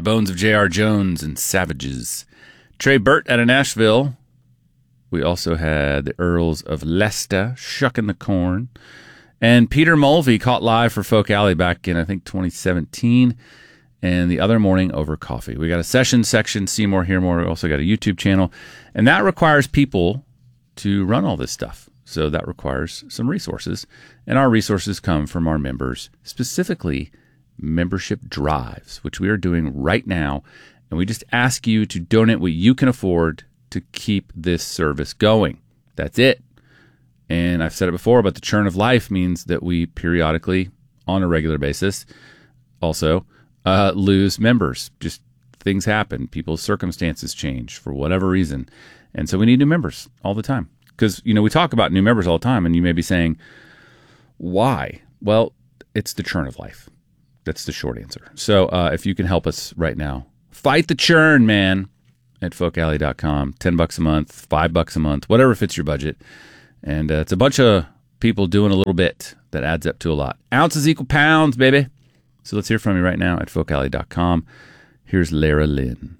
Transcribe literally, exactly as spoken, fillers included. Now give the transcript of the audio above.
Bones of J R. Jones and Savages. Trey Burt out of Nashville. We also had the Earls of Leicester, Shucking the Corn. And Peter Mulvey caught live for Folk Alley back in, I think, twenty seventeen. And the other morning over coffee. We got a session section, see more, hear more. We also got a YouTube channel. And that requires people to run all this stuff. So that requires some resources. And our resources come from our members, specifically membership drives, which we are doing right now. And we just ask you to donate what you can afford to keep this service going. That's it. And I've said it before, but the churn of life means that we periodically, on a regular basis, also uh, lose members. Just things happen. People's circumstances change for whatever reason. And so we need new members all the time. Because, you know, we talk about new members all the time, and you may be saying, why? Well, it's the churn of life. That's the short answer. So uh, if you can help us right now, fight the churn, man, at folk alley dot com. Ten bucks a month, five bucks a month, whatever fits your budget. And uh, it's a bunch of people doing a little bit that adds up to a lot. Ounces equal pounds, baby. So let's hear from you right now at folk alley dot com. Here's Lara Lynn.